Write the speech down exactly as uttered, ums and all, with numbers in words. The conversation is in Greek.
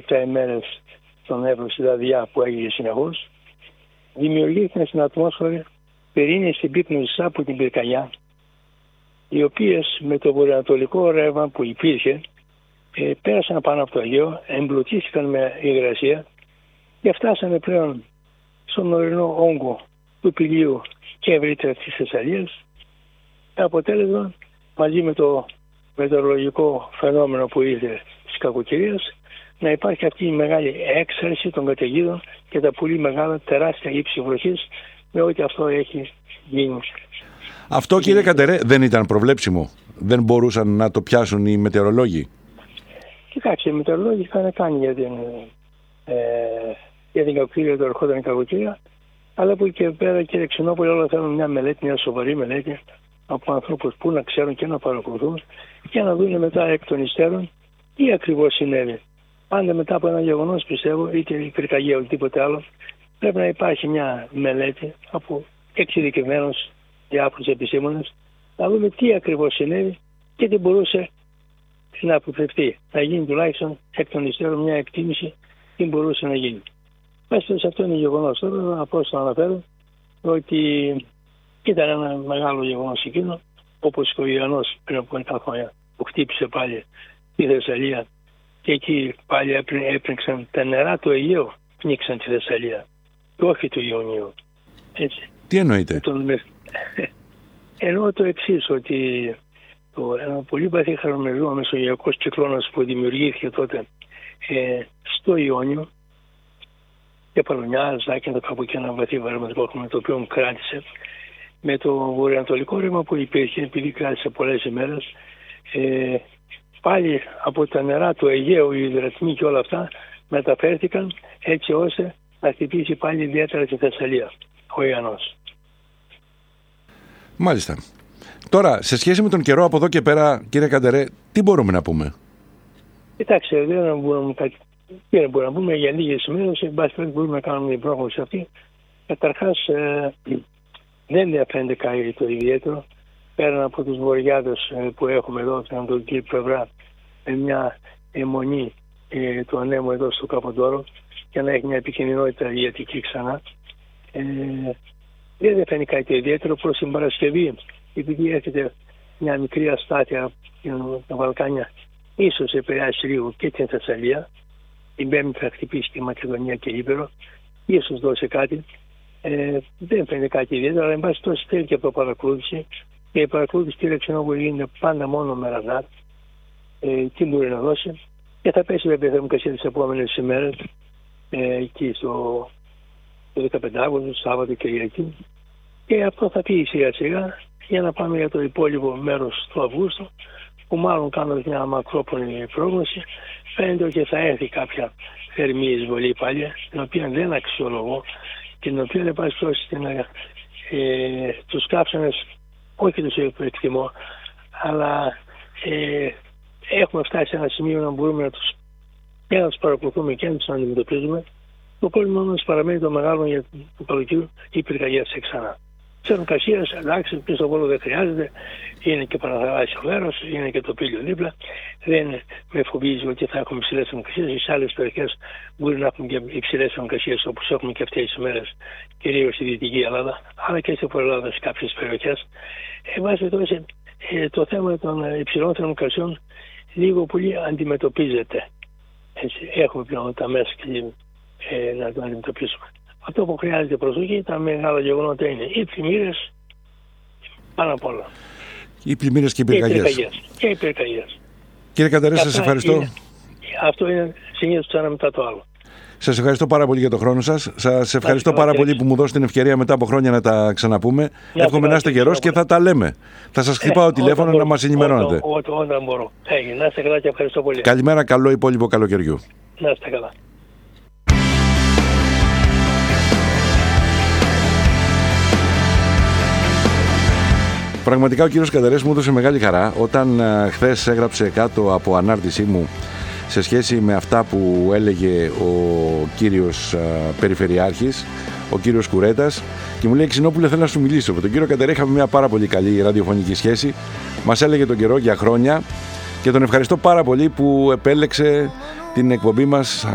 επτά ημέρες στον Εύρο στη Δαδιά που έγινε συνεχώς, δημιουργήθηκαν στην ατμόσφαιρα πυρήνες συμπίκνωσης από την πυρκαγιά, οι οποίες με το βορειοανατολικό ρεύμα που υπήρχε ε, πέρασαν πάνω από το Αιγαίο, εμπλουτίστηκαν με υγρασία και φτάσανε πλέον στον ορεινό όγκο του πηλίου και ευρύτερα της Θεσσαλίας. Αποτέλεσμα, μαζί με το μετεωρολογικό φαινόμενο που ήρθε της κακοκαιρίας, να υπάρχει αυτή η μεγάλη έξαρση των καταιγίδων και τα πολύ μεγάλα τεράστια ύψη βροχής με ό,τι αυτό έχει γίνει. Αυτό, κύριε Καντερέ, δεν ήταν προβλέψιμο? Δεν μπορούσαν να το πιάσουν οι μετεωρολόγοι? Κοιτάξτε, οι μετεωρολόγοι είχαν κάνει για την, ε, για την κακοκαιρία, το ερχόταν η κακοκαιρία, αλλά από εκεί και πέρα, κύριε Ξενόπουλε, όλα θέλουν μια μελέτη, μια σοβαρή μελέτη από ανθρώπους που να ξέρουν και να παρακολουθούν και να δουν μετά εκ των υστέρων τι ακριβώς συνέβη. Πάντα μετά από ένα γεγονός, πιστεύω, είτε η πυρκαγιά είτε τίποτε άλλο, πρέπει να υπάρχει μια μελέτη από εξειδικευμένους διάφορους επιστήμονες, να δούμε τι ακριβώς συνέβη και τι μπορούσε να αποφευθεί. Να γίνει τουλάχιστον εκ των υστέρων μια εκτίμηση τι μπορούσε να γίνει. Μέσα σε αυτό είναι γεγονός. Τώρα απλώς να αναφέρω ότι ήταν ένα μεγάλο γεγονός εκείνο, όπως και ο Ιρανός πριν από μερικά χρόνια που χτύπησε πάλι τη Θεσσαλία και εκεί πάλι έπνιξαν τα νερά του Αιγαίου, πνίξαν τη Θεσσαλία και όχι του Ιωνίου. Έτσι. Τι εννοείτε? Εννοώ το εξής, ότι το, ένα πολύ βαθύ χαραμελό μεσογειακός κυκλώνας που δημιουργήθηκε τότε ε, στο Ιόνιο και Παλωνιά, Ζάκυντα, κάπου και ένα βαθύ βαρεματικό χώμα το οποίο κράτησε, με το βορειοανατολικό ρεύμα που υπήρχε, επειδή κράτησε πολλές ημέρες, ε, πάλι από τα νερά του Αιγαίου, οι υδρατμοί και όλα αυτά μεταφέρθηκαν έτσι ώστε να χτυπήσει πάλι ιδιαίτερα τη Θεσσαλία, ο Ιαννός. Μάλιστα. Τώρα, σε σχέση με τον καιρό από εδώ και πέρα, κύριε Καντερέ, τι μπορούμε να πούμε? Κοιτάξτε, δεν μπορούμε, δεν μπορούμε να πούμε για λίγες ημέρες, εν πάση περιπτώσει μπορούμε να κάνουμε την πρόγνωση αυτή. Καταρχάς, ε, δεν διαφαίνεται κάτι το ιδιαίτερο, πέραν από τους βοριάδες που έχουμε εδώ στην ανατολική πλευρά, με μια αιμονή ε, του ανέμου εδώ στο Καποντόρο και να έχει μια επικινδυνότητα η Αττική ξανά. Ε, δεν διαφαίνεται κάτι ιδιαίτερο. Προς την Παρασκευή, επειδή έρχεται μια μικρή αστάθεια στα Βαλκάνια, ίσως επηρεάσει λίγο και την Θεσσαλία. Την Πέμπτη θα χτυπήσει τη Μακεδονία και Ήπειρο, ίσως δώσει κάτι. Ε, δεν φαίνεται κάτι ιδιαίτερο, αλλά εν πάση τόσο θέλει και από παρακολούθηση. Και η παρακολούθηση, κύριε Ξενόπουλο, γίνεται πάντα μόνο με ραδάρ. Ε, τι μπορεί να δώσει. Και θα πέσει βέβαια θερμοκρασία τις επόμενες ημέρες, ε, εκεί στο δεκαπέντε Αυγούστου, Σάββατο και Κυριακή. Και αυτό θα πει σιγά σιγά για να πάμε για το υπόλοιπο μέρος του Αυγούστου, που μάλλον κάνοντας μια μακρόπνη πρόγνωση, φαίνεται ότι θα έρθει κάποια θερμή εισβολή πάλι, την οποία δεν αξιολογώ και την οποία, εν πάση περιπτώσει, ε, τους κάψανες, όχι τους εκτιμώ, αλλά ε, έχουμε φτάσει σε ένα σημείο να μπορούμε να τους, και να τους παρακολουθούμε και να τους αντιμετωπίζουμε. Το πρόβλημα όμως παραμένει το μεγάλο για το καλοκαίρι, η πυρκαγιά σε ξανά. Θερμοκρασίας, εντάξει, πίσω στο Βόλο δεν χρειάζεται, είναι και παραθαλάσσιο μέρος, είναι και το πήλιο δίπλα. Δεν με φοβίζει ότι θα έχουμε υψηλές θερμοκρασίες. Σε άλλες περιοχές μπορεί να έχουμε και υψηλές θερμοκρασίες, όπως έχουμε και αυτές τις ημέρες, κυρίως στη Δυτική Ελλάδα, αλλά και στην Ελλάδα σε κάποιες περιοχές. Εν πάση περιπτώσει, το θέμα των υψηλών θερμοκρασιών λίγο πολύ αντιμετωπίζεται. Έτσι, έχουμε πλέον τα μέσα και ε, να το αντιμετωπίσουμε. Αυτό που χρειάζεται προσοχή, τα μεγάλα γεγονότα είναι οι πλημμύρες πάνω απ' όλα. Οι πλημμύρες και οι πυρκαγιές. Και οι πυρκαγιές. Κύριε Καντερέ, σας ευχαριστώ. Είναι, αυτό είναι συνήθως το ένα μετά το άλλο. Σας ευχαριστώ πάρα πολύ για τον χρόνο σας. Σας ευχαριστώ πάρα πολύ που μου δώσετε την ευκαιρία μετά από χρόνια να τα ξαναπούμε. Εύχομαι να είστε γερός και θα τα λέμε. Θα σας χτυπάω ε, τηλέφωνο να μας ενημερώνετε. Όταν μπορώ. Έγινε. Να είστε καλά και ευχαριστώ πολύ. Καλημέρα, καλό υπόλοιπο καλοκαιριού. Να είστε καλά. Πραγματικά ο κύριος Καντερές μου έδωσε μεγάλη χαρά όταν uh, χθες έγραψε κάτω από ανάρτησή μου σε σχέση με αυτά που έλεγε ο κύριος uh, Περιφερειάρχης, ο κύριος Κουρέτας, και μου λέει: Ξινόπουλε, θέλω να σου μιλήσω. Με τον κύριο Καντερέ είχαμε μια πάρα πολύ καλή ραδιοφωνική σχέση. Μας έλεγε τον καιρό για χρόνια και τον ευχαριστώ πάρα πολύ που επέλεξε την εκπομπή μας